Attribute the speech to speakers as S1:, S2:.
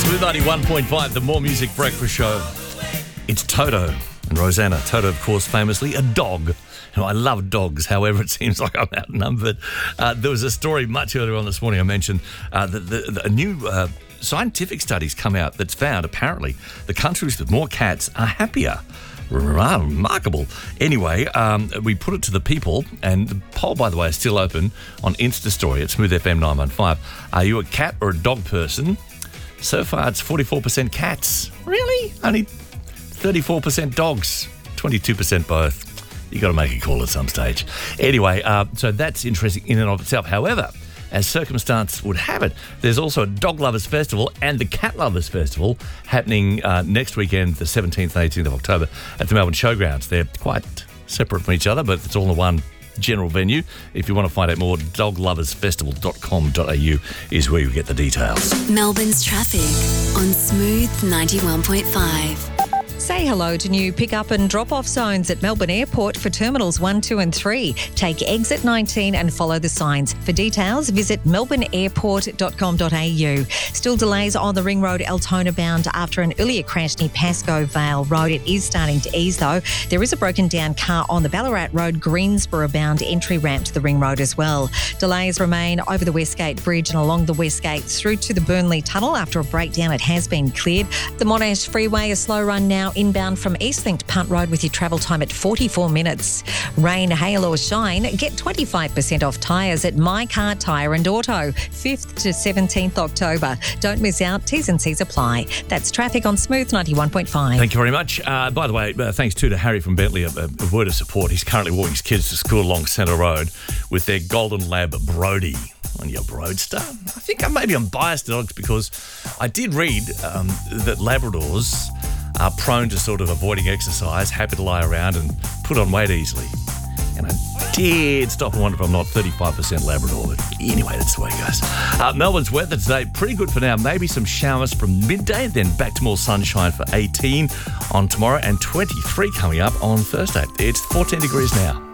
S1: Smooth 91.5, the More Music Breakfast Show. It's Toto and Rosanna. Toto, of course, famously a dog. I love dogs, however, it seems like I'm outnumbered. There was a story much earlier on this morning I mentioned that a new scientific study's come out that's found, apparently, the countries with more cats are happier. Remarkable. Anyway, we put it to the people, and the poll, by the way, is still open on Insta Story at Smooth FM 915. Are you a cat or a dog person? So far, it's 44% cats. Really? Only 34% dogs. 22% both. You got to make a call at some stage. Anyway, so that's interesting in and of itself. However, as circumstance would have it, there's also a Dog Lovers Festival and the Cat Lovers Festival happening next weekend, the 17th and 18th of October, at the Melbourne Showgrounds. They're quite separate from each other, but it's all in one general venue. If you want to find out more, dogloversfestival.com.au is where you get the details.
S2: Melbourne's traffic on Smooth 91.5.
S3: Say hello to new pick-up and drop-off zones at Melbourne Airport for Terminals 1, 2 and 3. Take exit 19 and follow the signs. For details, visit melbourneairport.com.au. Still delays on the Ring Road Altona bound after an earlier crash near Pascoe Vale Road. It is starting to ease, though. There is a broken-down car on the Ballarat Road Greensboro bound entry ramp to the Ring Road as well. Delays remain over the Westgate Bridge and along the Westgate through to the Burnley Tunnel. After a breakdown, it has been cleared. The Monash Freeway, a slow run now inbound from Eastlink to Punt Road with your travel time at 44 minutes. Rain, hail or shine, get 25% off tyres at My Car Tyre and Auto, 5th to 17th October. Don't miss out, T's and C's apply. That's traffic on Smooth 91.5.
S1: Thank you very much. By the way, thanks too to Harry from Bentley, a word of support. He's currently walking his kids to school along Centre Road with their golden lab Brody. On your Broadster. I think maybe I'm biased to dogs because I did read that Labradors are prone to sort of avoiding exercise, happy to lie around and put on weight easily. And I did stop and wonder if I'm not 35% Labrador. But anyway, that's the way it goes. Melbourne's weather today, pretty good for now. Maybe some showers from midday, then back to more sunshine for 18 on tomorrow and 23 coming up on Thursday. It's 14 degrees now.